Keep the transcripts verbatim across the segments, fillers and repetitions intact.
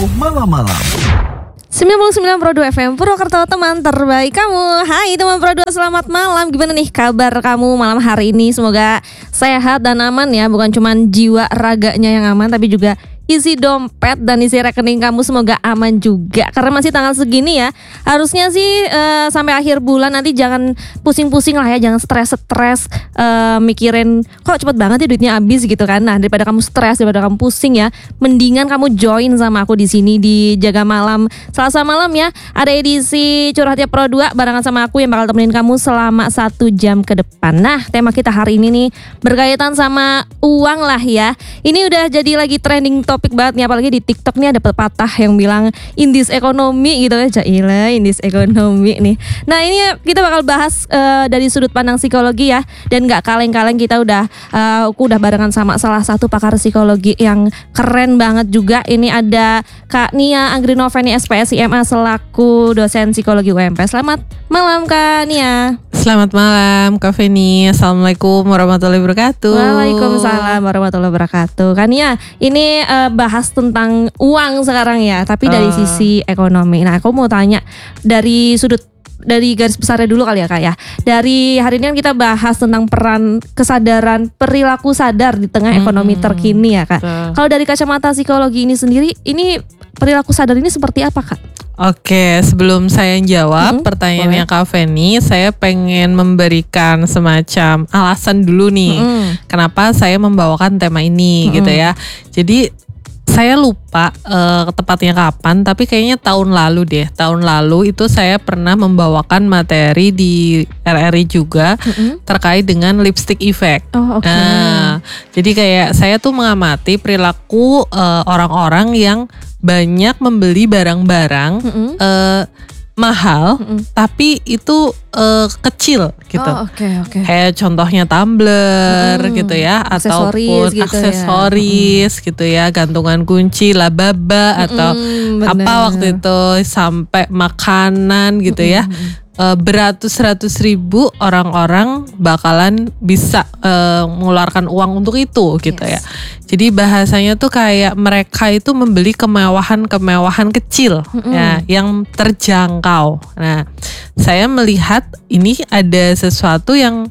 Malam-malam. sembilan puluh sembilan koma dua F M Purwokerto, teman terbaik kamu. Hai teman Pro dua, selamat malam. Gimana nih kabar kamu malam hari ini? Semoga sehat dan aman ya. Bukan cuma jiwa raganya yang aman, tapi juga isi dompet dan isi rekening kamu semoga aman juga. Karena masih tanggal segini ya, harusnya sih uh, sampai akhir bulan nanti jangan pusing-pusing lah ya. Jangan stres-stres uh, mikirin kok cepet banget ya duitnya habis gitu kan. Nah, daripada kamu stres, daripada kamu pusing ya, mendingan kamu join sama aku di sini di Jaga Malam Selasa malam ya. Ada edisi Curhatnya Pro dua barengan sama aku yang bakal temenin kamu selama satu jam ke depan. Nah, tema kita hari ini nih berkaitan sama uang lah ya. Ini udah jadi lagi trending topik banget nih, apalagi di TikTok nih ada pepatah yang bilang indis ekonomi gitu ya. Jailah indis ekonomi nih. Nah, ini kita bakal bahas uh, dari sudut pandang psikologi ya. Dan gak kaleng-kaleng kita udah uh, aku udah barengan sama salah satu pakar psikologi yang keren banget juga. Ini ada Kak Nia Anggrinoveni S P S I M A selaku dosen psikologi U M P. Selamat malam Kak Nia. Selamat malam Kak Feni. Assalamualaikum warahmatullahi wabarakatuh. Waalaikumsalam warahmatullahi wabarakatuh. Kan ya, ini uh, bahas tentang uang sekarang ya, tapi dari uh. sisi ekonomi. Nah, aku mau tanya dari sudut dari garis besarnya dulu kali ya Kak ya. Dari hari ini kan kita bahas tentang peran kesadaran perilaku sadar di tengah hmm. ekonomi terkini ya Kak. Uh. Kalau dari kacamata psikologi ini sendiri, ini perilaku sadar ini seperti apa Kak? Oke, sebelum saya jawab mm-hmm. pertanyaannya Kak Feni, saya pengen memberikan semacam alasan dulu nih, mm-hmm. kenapa saya membawakan tema ini mm-hmm. gitu ya. Jadi saya lupa uh, tepatnya kapan, tapi kayaknya tahun lalu deh. Tahun lalu itu saya pernah membawakan materi di R R I juga mm-hmm. terkait dengan lipstick effect. Oh, oke. Okay. Nah, jadi kayak saya tuh mengamati perilaku uh, orang-orang yang banyak membeli barang-barang mm-hmm. uh, mahal, mm-hmm. tapi itu uh, kecil gitu. Oh, oke okay, oke. Okay. Kayak contohnya tumbler mm-hmm. gitu ya, ataupun gitu aksesoris ya. gitu ya, gantungan kunci, laba-laba mm-hmm, atau bener. Apa waktu itu sampai makanan gitu mm-hmm. ya. Uh, beratus-ratus ribu orang-orang bakalan bisa uh, mengeluarkan uang untuk itu gitu yes. ya. Jadi bahasanya tuh kayak mereka itu membeli kemewahan-kemewahan kecil mm-hmm. ya, yang terjangkau. Nah, saya melihat ini ada sesuatu yang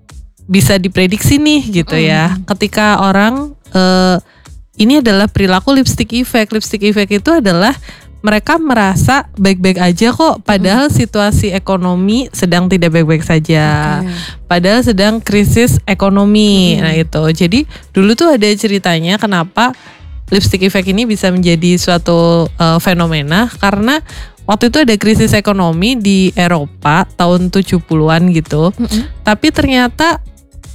bisa diprediksi nih gitu mm-hmm. ya. Ketika orang uh, ini adalah perilaku lipstick effect. Lipstick effect itu adalah mereka merasa baik-baik aja kok, padahal hmm. situasi ekonomi sedang tidak baik-baik saja. Okay. Padahal sedang krisis ekonomi. Hmm. Nah itu, jadi dulu tuh ada ceritanya kenapa lipstick effect ini bisa menjadi suatu uh, fenomena, karena waktu itu ada krisis ekonomi di Eropa tahun tujuh puluhan gitu. Hmm. Tapi ternyata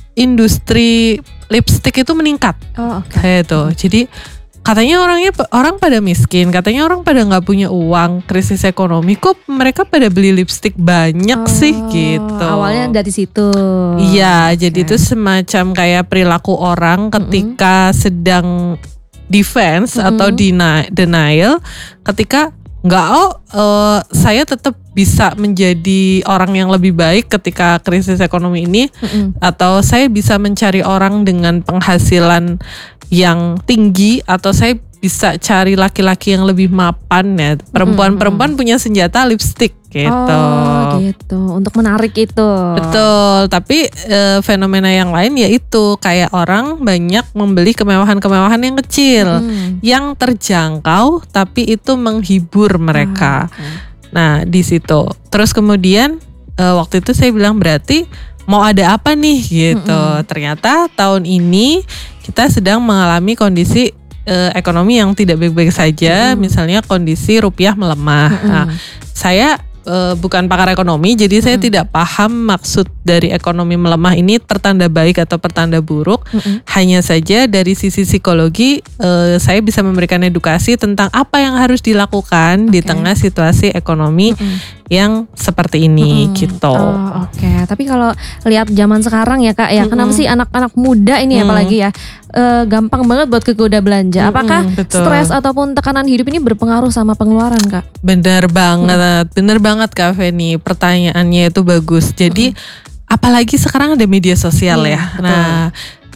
industri lipstick itu meningkat. Oh, oke. Okay. Gitu. Jadi katanya orangnya orang pada miskin, katanya orang pada nggak punya uang, krisis ekonomi, kok mereka pada beli lipstick banyak oh, sih gitu. Awalnya dari situ. Iya, okay. Jadi itu semacam kayak perilaku orang ketika mm-hmm. sedang defense mm-hmm. atau deny, denial, ketika nggak oh uh, saya tetap bisa menjadi orang yang lebih baik ketika krisis ekonomi ini, mm-hmm. atau saya bisa mencari orang dengan penghasilan yang tinggi, atau saya bisa cari laki-laki yang lebih mapan ya. Perempuan-perempuan hmm. punya senjata lipstick gitu. Oh gitu, untuk menarik itu. Betul, tapi e, fenomena yang lain yaitu kayak orang banyak membeli kemewahan-kemewahan yang kecil, hmm. yang terjangkau tapi itu menghibur mereka. Oh, okay. Nah di situ. Terus kemudian e, waktu itu saya bilang berarti mau ada apa nih gitu. Mm-mm. Ternyata tahun ini kita sedang mengalami kondisi eh, ekonomi yang tidak baik-baik saja. Mm. Misalnya kondisi rupiah melemah. Nah, saya eh, bukan pakar ekonomi, jadi saya mm. tidak paham maksud dari ekonomi melemah ini pertanda baik atau pertanda buruk. Mm-mm. Hanya saja dari sisi psikologi eh, saya bisa memberikan edukasi tentang apa yang harus dilakukan okay. di tengah situasi ekonomi Mm-mm. yang seperti ini hmm, gitu. Oh, oke. Okay. Tapi kalau lihat zaman sekarang ya Kak ya, mm-hmm. kenapa sih anak-anak muda ini mm. apalagi ya e, gampang banget buat kegoda belanja? Apakah mm-hmm, stres ataupun tekanan hidup ini berpengaruh sama pengeluaran Kak? Bener banget, mm. bener banget Kak Feni. Pertanyaannya itu bagus. Jadi mm-hmm. apalagi sekarang ada media sosial mm, ya. Betul. Nah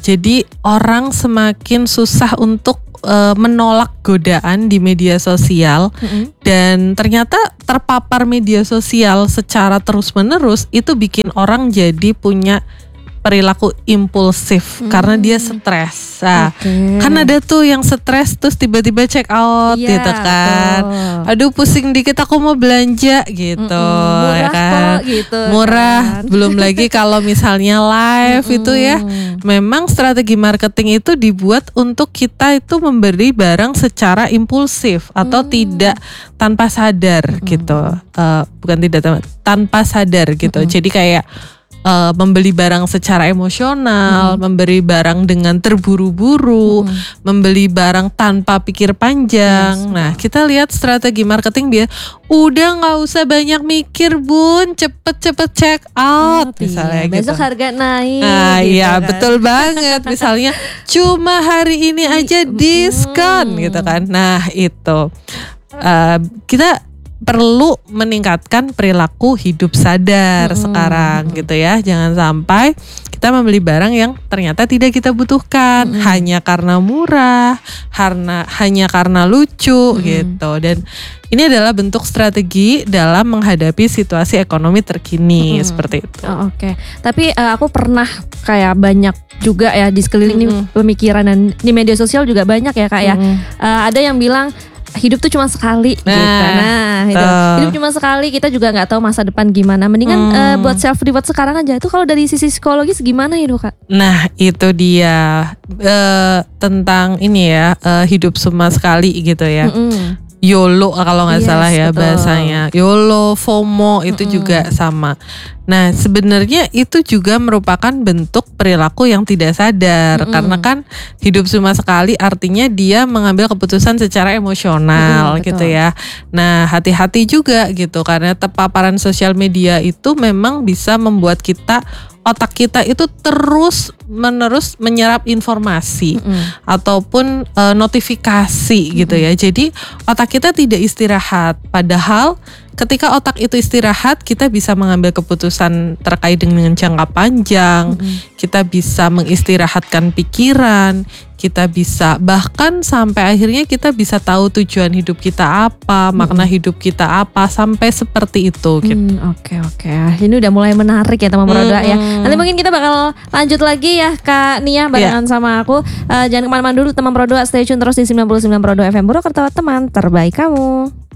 Jadi orang semakin susah untuk uh, menolak godaan di media sosial, mm-hmm. dan ternyata terpapar media sosial secara terus-menerus itu bikin orang jadi punya perilaku impulsif, hmm. karena dia stres. Nah, okay. kan ada tuh yang stres terus tiba-tiba check out, yeah, gitu kan. Oh. Aduh pusing dikit aku mau belanja gitu. Mm-mm, murah ya kan. kok gitu. Murah. Kan? Belum lagi kalau misalnya live Mm-mm. itu ya, memang strategi marketing itu dibuat untuk kita itu memberi barang secara impulsif atau mm. tidak tanpa sadar mm. gitu. Uh, bukan tidak tanpa sadar gitu. Mm-mm. Jadi kayak Uh, membeli barang secara emosional, hmm. memberi barang dengan terburu-buru, hmm. membeli barang tanpa pikir panjang. Yes, nah, kita lihat strategi marketing dia, udah nggak usah banyak mikir bun, cepet-cepet check out, oh, misalnya iya. Besok gitu. harga naik. Nah, gitu iya kan. betul banget. Misalnya cuma hari ini aja diskon, hmm. gitu kan. Nah itu uh, kita perlu meningkatkan perilaku hidup sadar mm-hmm. sekarang gitu ya. Jangan sampai kita membeli barang yang ternyata tidak kita butuhkan mm-hmm. hanya karena murah, karena hanya karena lucu mm-hmm. gitu. Dan ini adalah bentuk strategi dalam menghadapi situasi ekonomi terkini mm-hmm. seperti itu. Oh, Oke, okay. Tapi uh, aku pernah kayak banyak juga ya di sekeliling mm-hmm. pemikiran dan di media sosial juga banyak ya kak ya. Mm-hmm. Uh, ada yang bilang hidup tuh cuma sekali nah, gitu. Nah, itu. Hidup cuma sekali, kita juga nggak tahu masa depan gimana. Mendingan hmm. uh, buat self reward sekarang aja. Itu kalau dari sisi psikologis gimana itu kak? Nah itu dia uh, tentang ini ya uh, hidup cuma sekali gitu ya. Mm-mm. YOLO kalau nggak yes, salah ya betul. Bahasanya. YOLO, FOMO itu Mm-mm. juga sama. Nah sebenarnya itu juga merupakan bentuk perilaku yang tidak sadar. Mm-mm. Karena kan hidup cuma sekali artinya dia mengambil keputusan secara emosional Mm-mm, gitu ya. Nah hati-hati juga gitu, karena terpaparan sosial media itu memang bisa membuat kita, otak kita itu terus menerus menyerap informasi mm. ataupun uh, notifikasi mm. gitu ya. Jadi otak kita tidak istirahat. Padahal ketika otak itu istirahat, kita bisa mengambil keputusan terkait dengan jangka panjang. Mm. Kita bisa mengistirahatkan pikiran. Kita bisa bahkan sampai akhirnya kita bisa tahu tujuan hidup kita apa, makna hmm. hidup kita apa, sampai seperti itu gitu. Hmm, Oke oke, ini udah mulai menarik ya teman Prodoa hmm. ya. Nanti mungkin kita bakal lanjut lagi ya Kak Nia barengan yeah. sama aku. Uh, jangan kemana-mana dulu teman Prodoa, stay tune terus di sembilan puluh sembilan Prodoa F M Purwokerto, teman terbaik kamu.